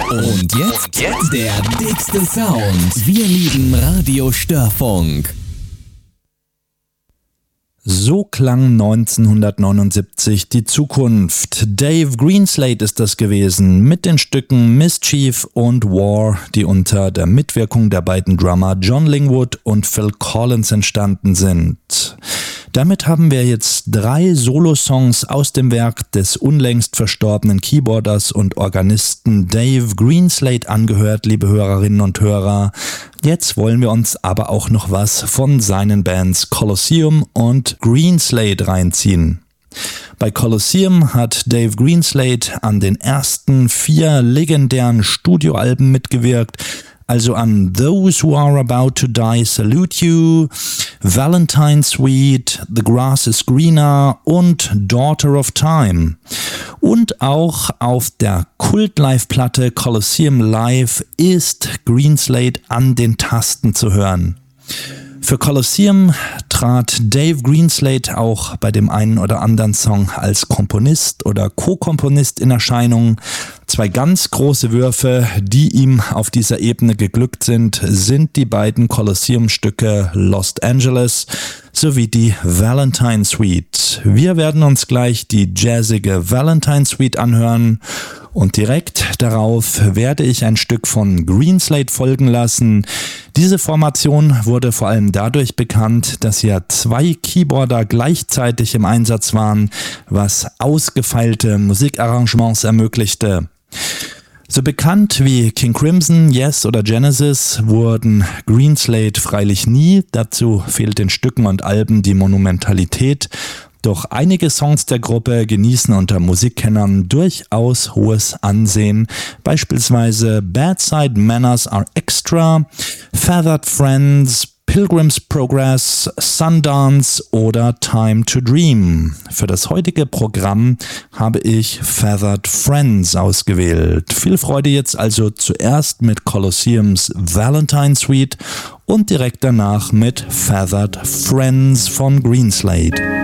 Und jetzt der dickste Sound. Wir lieben Radiostörfunk. So klang 1979 die Zukunft. Dave Greenslade ist das gewesen, mit den Stücken Mischief und War, die unter der Mitwirkung der beiden Drummer John Lingwood und Phil Collins entstanden sind. Damit haben wir jetzt 3 Solo-Songs aus dem Werk des unlängst verstorbenen Keyboarders und Organisten Dave Greenslade angehört, liebe Hörerinnen und Hörer. Jetzt wollen wir uns aber auch noch was von seinen Bands Colosseum und Greenslade reinziehen. Bei Colosseum hat Dave Greenslade an den ersten 4 legendären Studioalben mitgewirkt, also an Those Who Are About to Die Salute You, Valentine Suite, The Grass is Greener und Daughter of Time. Und auch auf der Kult-Live-Platte Colosseum Live ist Greenslade an den Tasten zu hören. Für Colosseum trat Dave Greenslade auch bei dem einen oder anderen Song als Komponist oder Co-Komponist in Erscheinung. 2 ganz große Würfe, die ihm auf dieser Ebene geglückt sind die beiden Colosseum-Stücke Lost Angeles sowie die Valentine Suite. Wir werden uns gleich die jazzige Valentine Suite anhören und direkt darauf werde ich ein Stück von Greenslade folgen lassen. Diese Formation wurde vor allem dadurch bekannt, dass hier 2 Keyboarder gleichzeitig im Einsatz waren, was ausgefeilte Musikarrangements ermöglichte. So bekannt wie King Crimson, Yes oder Genesis wurden Greenslade freilich nie, dazu fehlt den Stücken und Alben die Monumentalität, doch einige Songs der Gruppe genießen unter Musikkennern durchaus hohes Ansehen, beispielsweise Bad Side Manners Are Extra, Feathered Friends, Pilgrim's Progress, Sundance oder Time to Dream. Für das heutige Programm habe ich Feathered Friends ausgewählt. Viel Freude jetzt also zuerst mit Colosseums Valentine Suite und direkt danach mit Feathered Friends von Greenslade.